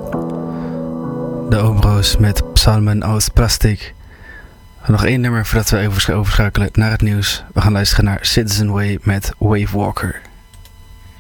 De Oomroos met Psalmen aus Plastic. Nog één nummer voordat we overschakelen naar het nieuws. We gaan luisteren naar Citizen Way met Wave Walker.